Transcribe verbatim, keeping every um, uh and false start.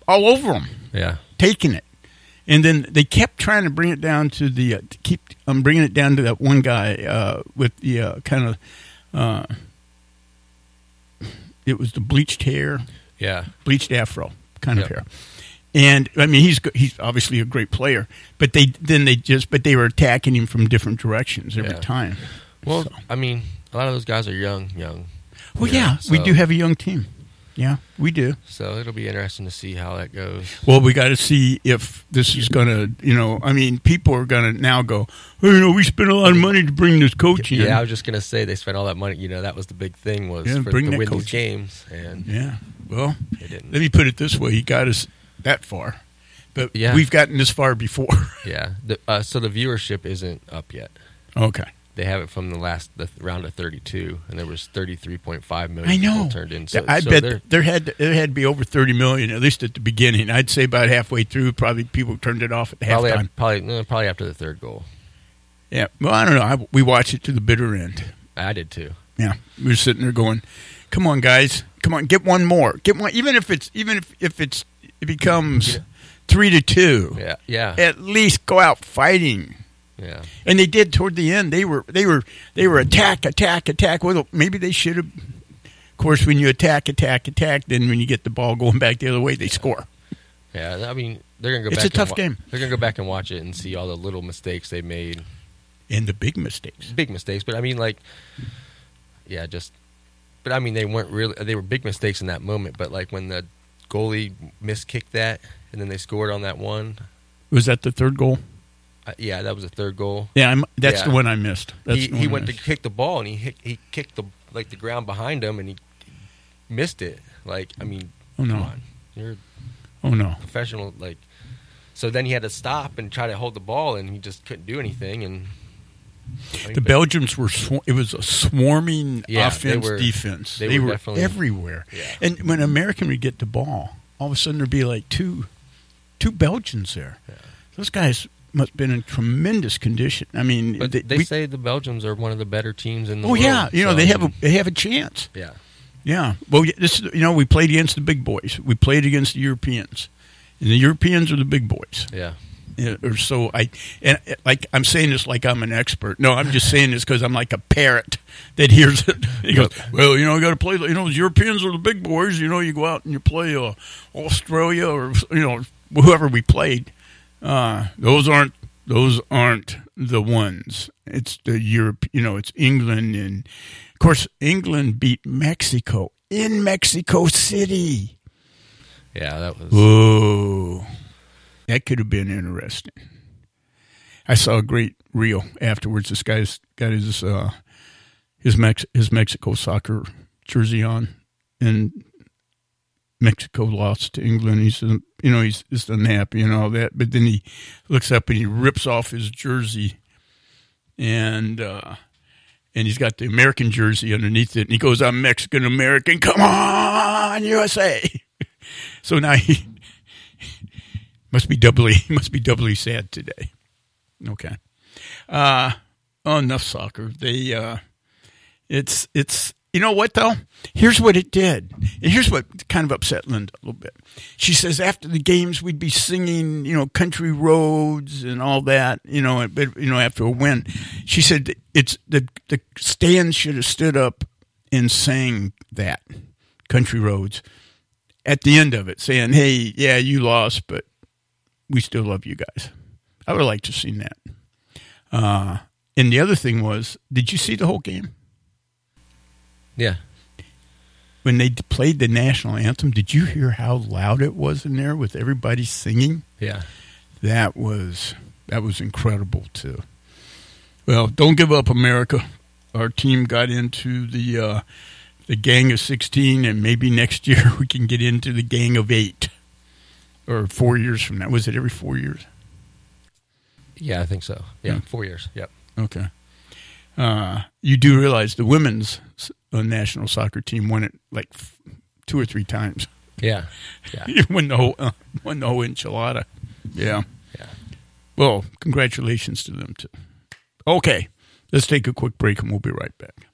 all over them. Yeah. Taking it. And then they kept trying to bring it down to the, uh, to keep, I'm um, bringing it down to that one guy uh, with the uh, kind of, uh, it was the bleached hair. Yeah. Bleached afro kind yep. of hair. And, I mean, he's he's obviously a great player, but they then they just, but they were attacking him from different directions every yeah. time. Well, so. I mean, a lot of those guys are young, young. Well, yeah, so. we do have a young team. Yeah, we do. So it'll be interesting to see how that goes. Well, we got to see if this is going to, you know, I mean, people are going to now go, oh, you know, we spent a lot of money to bring this coach in. Yeah, I was just going to say they spent all that money. You know, that was the big thing was yeah, for bring to that win coach. these games. And yeah, well, they didn't. Let me put it this way. He got us that far. But yeah. we've gotten this far before. yeah. The, uh, so the viewership isn't up yet. Okay. They have it from the last the round of thirty-two, and there was thirty-three point five million I know. people turned in. So, I so bet there had to, there had to be over thirty million, at least at the beginning. I'd say about halfway through, probably people turned it off at probably halftime. After, probably, no, probably after the third goal. Yeah. Well, I don't know. I, we watched it to the bitter end. I did too. Yeah. We were sitting there going, come on, guys. Come on, get one more. Get one. Even if it's, even if, if it's, it becomes yeah. three to two. Yeah. Yeah. At least go out fighting. Yeah, and they did toward the end. They were they were they were attack, attack, attack. Well, maybe they should have. Of course, when you attack, attack, attack, then when you get the ball going back the other way, they score. Yeah, I mean they're gonna go. It's back a tough and wa- game. They're gonna go back and watch it and see all the little mistakes they made, and the big mistakes. Big mistakes, but I mean, like, yeah, just. But I mean, they weren't really. They were big mistakes in that moment. But like when the goalie miskicked that, and then they scored on that one. Was that the third goal? Uh, yeah, that was the third goal. Yeah, I'm, that's yeah. the one I missed. That's he the he one went I to missed. kick the ball and he hit, he kicked the like the ground behind him and he missed it. Like I mean, oh no, come on. You're oh no, professional. Like so, then he had to stop and try to hold the ball and he just couldn't do anything. And I mean, the Belgians were sw- it was a swarming yeah, offense they were, defense. They, they were, were definitely, everywhere. Yeah. And when American would get the ball, all of a sudden there'd be like two two Belgians there. Yeah. Those guys must have been in tremendous condition. I mean, but they, they we, say the Belgians are one of the better teams in the oh world. Oh yeah, you know so, they have a they have a chance. Yeah, yeah. Well, this you know we played against the big boys. We played against the Europeans, and the Europeans are the big boys. Yeah. yeah or so I and like I'm saying this like I'm an expert. No, I'm just saying this because I'm like a parrot that hears it. He goes, well, you know, you got to play. You know, the Europeans are the big boys. You know, you go out and you play uh, Australia or you know whoever we played. Uh, those aren't. Those aren't the ones. It's the Europe, you know, it's England. And, of course, England beat Mexico in Mexico City. Yeah, that was... Whoa. That could have been interesting. I saw a great reel afterwards. This guy's got his, uh, his, Mex- his Mexico soccer jersey on, and Mexico lost to England. He's, you know, he's just unhappy and all that. But then he looks up and he rips off his jersey, and uh, and he's got the American jersey underneath it. And he goes, "I'm Mexican American. Come on, U S A!" So now he must be doubly he must be doubly sad today. Okay. Uh, oh, enough soccer. They uh, it's it's. You know what, though? Here's what it did. And here's what kind of upset Linda a little bit. She says after the games we'd be singing, you know, Country Roads and all that, you know, but, you know, after a win. She said it's the the stands should have stood up and sang that, Country Roads, at the end of it, saying, hey, yeah, you lost, but we still love you guys. I would like to have seen that. Uh, and the other thing was, did you see the whole game? Yeah. When they played the national anthem, did you hear how loud it was in there with everybody singing? Yeah. That was that was incredible, too. Well, don't give up, America. Our team got into the uh, the gang of sixteen, and maybe next year we can get into the gang of eight. Or four years from now. Was it every four years? Yeah, I think so. Yeah, yeah. four years. Yep. Okay. Uh, you do realize the women's uh, national soccer team won it like f- two or three times. Yeah, yeah. You won the whole uh, won the whole enchilada. Yeah, yeah. Well, congratulations to them too. Okay, let's take a quick break and we'll be right back.